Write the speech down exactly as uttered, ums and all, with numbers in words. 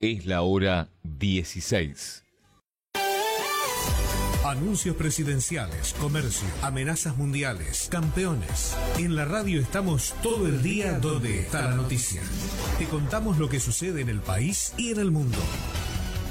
Es la hora dieciséis. Anuncios presidenciales, comercio, amenazas mundiales, campeones. En la radio estamos todo el día donde está la noticia. Te contamos lo que sucede en el país y en el mundo.